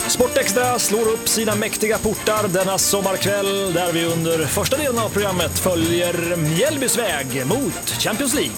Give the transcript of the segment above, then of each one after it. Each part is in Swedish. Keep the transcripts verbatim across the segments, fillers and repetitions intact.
Sportextra slår upp sina mäktiga portar denna sommarkväll där vi under första delen av programmet följer Mjällbys väg mot Champions League.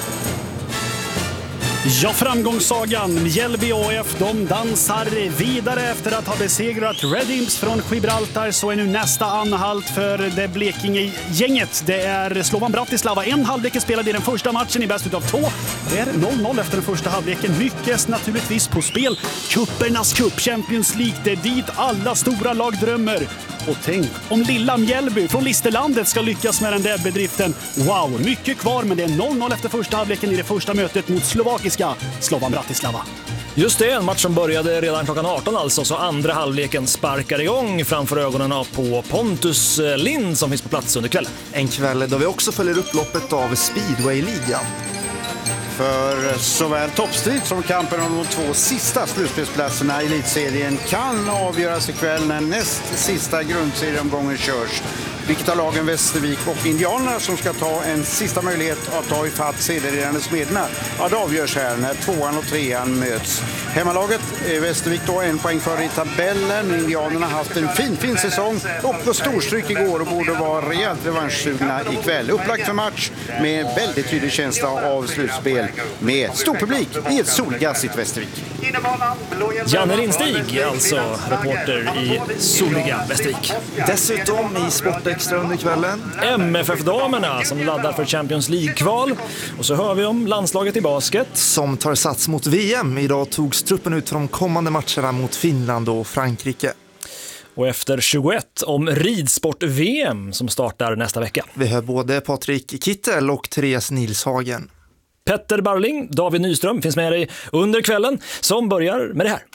Ja, framgångssagan Mjällby A F, de dansar vidare efter att ha besegrat Red Imps från Gibraltar. Så är nu nästa anhalt för det Blekinge-gänget. Det är Slovan Bratislava. En halvlek är spelad i den första matchen i bäst utav två. Det är noll noll efter den första halvleken. Mycket naturligtvis på spel. Kuppernas cup, Champions League, det är dit alla stora lag drömmer. Och tänk om lilla Mjällby från Listerlandet ska lyckas med den där bedriften. Wow, mycket kvar, men det är noll noll efter första halvleken i det första mötet mot slovakiska Slovan Bratislava. Just det, en match som började redan klockan arton alltså, så andra halvleken sparkar igång framför ögonen på Pontus Lind som finns på plats under kvällen. En kväll då vi också följer upp loppet av Speedway-ligan. För såväl toppstrid som kampen om de två sista slutspelsplatserna i elitserien kan avgöras ikväll när näst sista grundserieomgången körs. Vilket av lagen Västervik och Indianerna som ska ta en sista möjlighet att ta ifatt sedelregerande Smedna? Ja, det avgörs här när tvåan och trean möts. Hemmalaget är Västervik då en poäng före i tabellen. Indianerna har haft en fin, fin säsong och på storstryk igår och borde vara rejält revanschsugna ikväll. Upplagt för match med väldigt tydlig känsla av slutspel med stor publik i ett solgassigt Västervik. Janne Lindsteig, alltså reporter i soliga Västervik. Dessutom i Sportextra under kvällen M F F-damerna som laddar för Champions League-kval. Och så hör vi om landslaget i basket som tar sats mot V M. Idag togs truppen ut för de kommande matcherna mot Finland och Frankrike. Och efter tjugoett om ridsport-V M som startar nästa vecka. Vi hör både Patrik Kittel och Therese Nilshagen. Petter Barling, David Nyström finns med dig under kvällen som börjar med det här.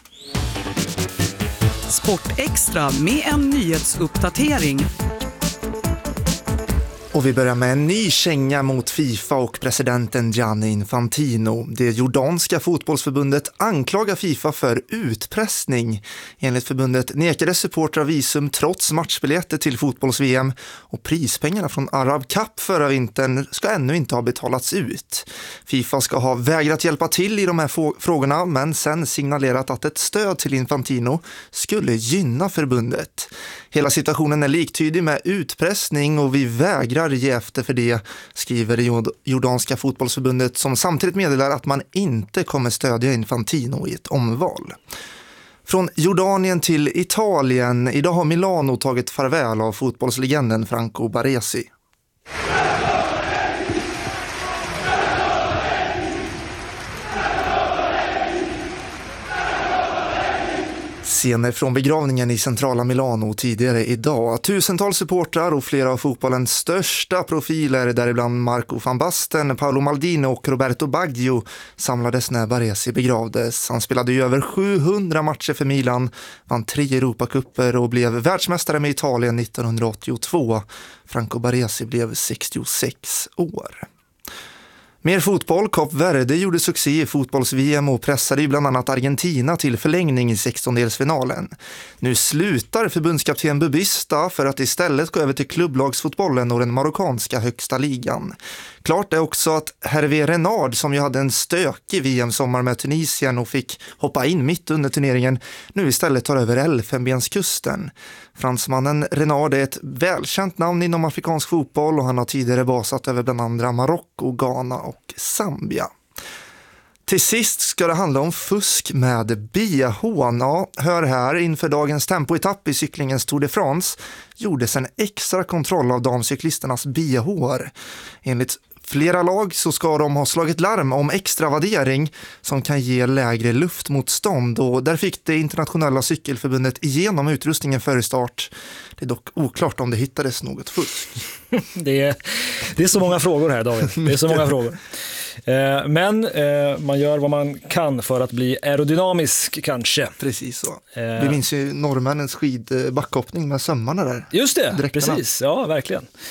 Sportextra med en nyhetsuppdatering. Och vi börjar med en ny känga mot FIFA och presidenten Gianni Infantino. Det jordanska fotbollsförbundet anklagar FIFA för utpressning. Enligt förbundet nekade supportrar visum trots matchbiljetter till fotbolls-V M och prispengarna från Arab Cup förra vintern ska ännu inte ha betalats ut. FIFA ska ha vägrat hjälpa till i de här frågorna men sen signalerat att ett stöd till Infantino skulle gynna förbundet. Hela situationen är liktydig med utpressning och vi vägrar ge efter för det, skriver det jordanska fotbollsförbundet som samtidigt meddelar att man inte kommer stödja Infantino i ett omval. Från Jordanien till Italien. Idag har Milano tagit farväl av fotbollslegenden Franco Baresi. Scener från begravningen i centrala Milano tidigare idag. Tusentals supportrar och flera av fotbollens största profiler, däribland Marco van Basten, Paolo Maldini och Roberto Baggio, samlades när Baresi begravdes. Han spelade ju över sjuhundra matcher för Milan, vann tre Europacupper och blev världsmästare med Italien nittonhundraåttiotvå. Franco Baresi blev sextiosex år. Mer fotboll. Kap Verde gjorde succé i fotbolls-V M och pressade ju bland annat Argentina till förlängning i sextondelsfinalen. Nu slutar förbundskapten Bubista för att istället gå över till klubblagsfotbollen och den marockanska högsta ligan. Klart är också att Hervé Renard, som ju hade en stökig V M-sommar med Tunisien och fick hoppa in mitt under turneringen, nu istället tar över Elfenbenskusten. Fransmannen Renard är ett välkänt namn inom afrikansk fotboll och han har tidigare basat över bland andra Marocko, Ghana och Zambia. Till sist ska det handla om fusk med B H. Ja, hör här, inför dagens tempoetapp i cyklingens Tour de France gjordes en extra kontroll av damcyklisternas B H. Enligt flera lag så ska de ha slagit larm om extra vaddering som kan ge lägre luftmotstånd och där fick det internationella cykelförbundet igenom utrustningen före start. Det är dock oklart om det hittades något fusk. Det är, det är så många frågor här, David. Det är så många frågor. Eh, men eh, man gör vad man kan för att bli aerodynamisk kanske. Precis så. Eh. Vi minns ju norrmännens skidbackhoppning med sömmarna där. Just det, Dräkterna. precis. Ja, verkligen.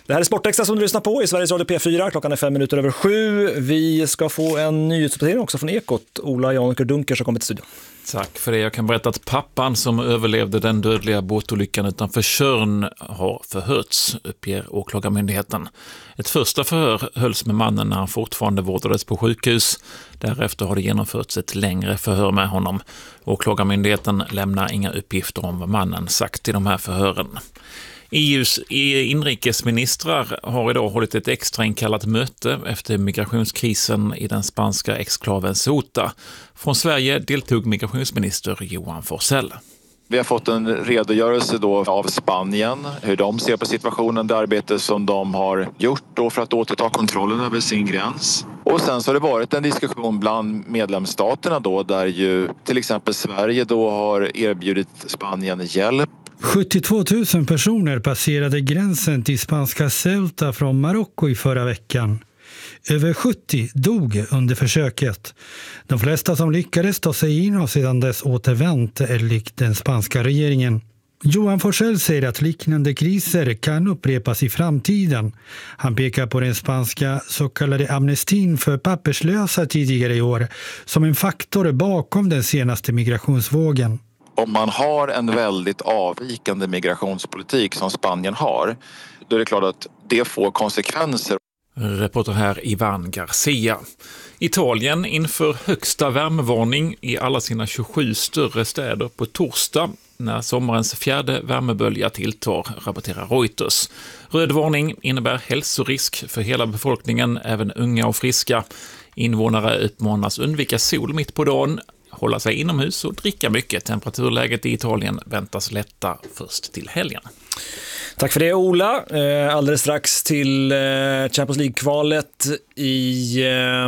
Det här är Sportextra som du lyssnar på i Sveriges Radio P fyra. Klockan är fem minuter över sju. Vi ska få en nyhetsuppdatering också från Ekot. Ola Janker Dunker som kommer till studion. Tack för det. Jag kan berätta att pappan som överlevde den dödliga båtolyckan utanför Tjörn har förhörts, uppger åklagarmyndigheten. Ett första förhör hölls med mannen när han fortfarande vårdades på sjukhus. Därefter har det genomförts ett längre förhör med honom. Åklagarmyndigheten lämnar inga uppgifter om vad mannen sagt i de här förhören. E U:s inrikesministrar har idag hållit ett extra inkallat möte efter migrationskrisen i den spanska exklaven Ceuta. Från Sverige deltog migrationsminister Johan Forssell. Vi har fått en redogörelse då av Spanien, hur de ser på situationen, det arbete som de har gjort då för att återta kontrollen över sin gräns. Och sen så har det varit en diskussion bland medlemsstaterna då, där ju till exempel Sverige då har erbjudit Spanien hjälp. sjuttiotvå tusen personer passerade gränsen till spanska Ceuta från Marocko i förra veckan. Över sjuttio dog under försöket. De flesta som lyckades ta sig in har sedan dess återvänt, enligt den spanska regeringen. Johan Forssell säger att liknande kriser kan upprepas i framtiden. Han pekar på den spanska så kallade amnestin för papperslösa tidigare i år som en faktor bakom den senaste migrationsvågen. Om man har en väldigt avvikande migrationspolitik som Spanien har, då är det klart att det får konsekvenser. Reporter här Ivan Garcia. Italien inför högsta värmevarning i alla sina tjugosju större städer på torsdag när sommarens fjärde värmebölja tilltar, rapporterar Reuters. Röd varning innebär hälsorisk för hela befolkningen, även unga och friska. Invånare uppmanas undvika sol mitt på dagen, hålla sig inomhus och dricka mycket. Temperaturläget i Italien väntas lätta först till helgen. Tack för det, Ola. Alldeles strax till Champions League-kvalet i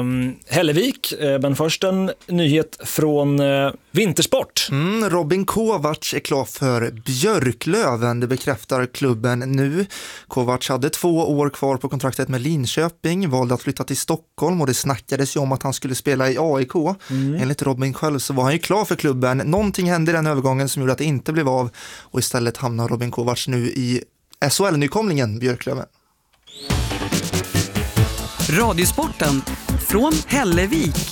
Hällevik. Men först en nyhet från Vintersport. Mm, Robin Kovacs är klar för Björklöven, det bekräftar klubben nu. Kovacs hade två år kvar på kontraktet med Linköping, valde att flytta till Stockholm och det snackades ju om att han skulle spela i A I K. Mm. Enligt Robin själv så var han ju klar för klubben. Någonting hände i den övergången som gjorde att det inte blev av och istället hamnar Robin Kovacs nu i S H L-nykomlingen Björklöven. Radiosporten från Hällevik.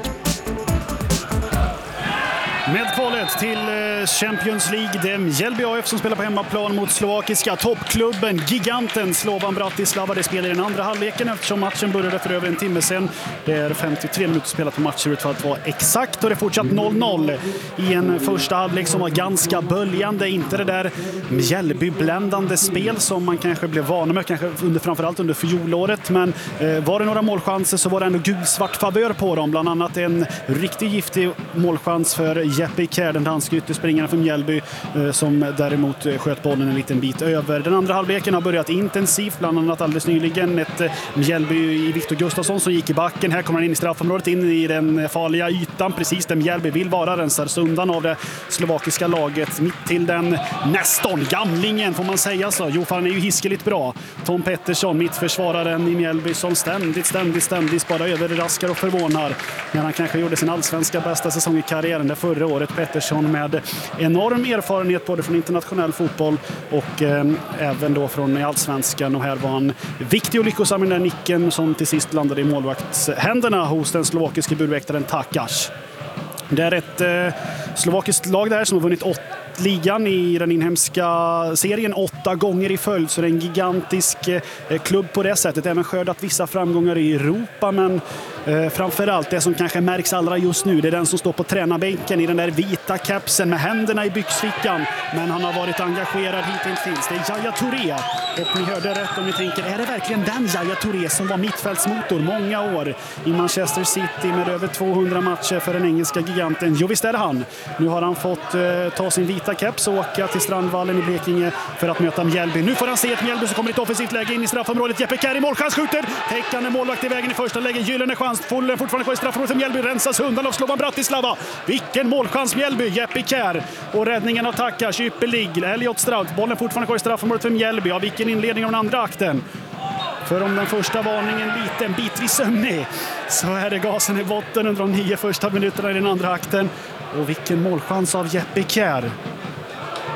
Med kvalet till Champions League, det är Mjällby A F som spelar på hemmaplan mot slovakiska toppklubben giganten Slovan Bratislava. Det spelar i den andra halvleken eftersom matchen började för över en timme sedan. Det är femtiotre minuter spelat på matchen för att vara exakt och det är fortsatt noll noll i en första halvlek som var ganska böljande. Inte det där Mjällby-bländande spel som man kanske blev van med, kanske under, framförallt under fjolåret. Men eh, var det några målchanser så var det ändå gulsvart favör på dem. Bland annat en riktigt giftig målchans för Jeppe Kjær, den danske ytterspringaren från Mjällby, som däremot sköt bollen en liten bit över. Den andra halvleken har börjat intensivt, bland annat alldeles nyligen ett Mjällby i Viktor Gustafsson som gick i backen. Här kommer han in i straffområdet, in i den farliga ytan, precis där Mjällby vill vara. Rensar undan av det slovakiska laget mitt till den nästan gamlingen, får man säga så. Jo, han är ju hiskeligt bra. Tom Pettersson, mittförsvararen i Mjällby, som ständigt, ständigt, ständigt bara överraskar och förvånar. När han kanske gjorde sin allsvenska bästa säsong i karriären där förra året. Pettersson med enorm erfarenhet både från internationell fotboll och eh, även då från allsvenskan. Och här var han viktig och lyckosam i den där nicken som till sist landade i målvaktshänderna hos den slovakiske burväktaren Takáš. Det är ett eh, slovakiskt lag där som har vunnit åtta ligan i den inhemska serien åtta gånger i följd, så det är en gigantisk eh, klubb på det sättet. Även skördat vissa framgångar i Europa, men eh, framförallt det som kanske märks allra just nu, det är den som står på tränarbänken i den där vita kapsen med händerna i byxfickan, men han har varit engagerad hittills. Det är Yaya Touré, och ni hörde rätt om ni tänker, är det verkligen den Yaya Touré som var mittfältsmotor många år i Manchester City med över tvåhundra matcher för den engelska giganten? Jo, visst är det han. Nu har han fått eh, ta sin vita keps och åka till Strandvallen i Blekinge för att möta Mjällby. Nu får han se ett Mjällby som kommer ett offensivt läge in i straffområdet. Jeppe Kjær i målchans, skjuter. Täckande målvakt i vägen i första läge. Gyllene chans. Fullen fortfarande kvar i straffområdet för Mjällby. Rensas undan av Slovan Bratislava. Vilken målchans Mjällby. Jeppe Kjær. Och räddningen av Takáš. Ypperlig. Elliot Straut. Bollen fortfarande kvar i straffområdet för Mjällby. Ja, vilken inledning av den andra akten. För om den första varningen lite en bitvis sömnig, så är det gasen i botten under de nio första minuterna i den andra akten. Och vilken målchans av Jeppe Kjær.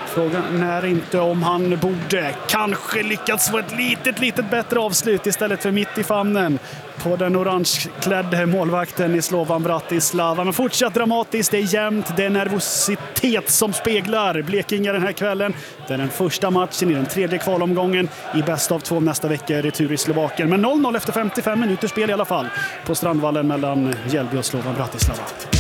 Frågan är inte om han borde kanske lyckats få ett litet, litet bättre avslut istället för mitt i famnen på den orangeklädde målvakten i Slovan Bratislava. Men fortsatt dramatiskt, det är jämnt, det är nervositet som speglar Blekinge den här kvällen. Det är den första matchen i den tredje kvalomgången i bäst av två nästa vecka, retur i Slovakien. Men noll noll efter femtiofem minuter spel i alla fall på Strandvallen mellan Mjällby och Slovan Bratislava.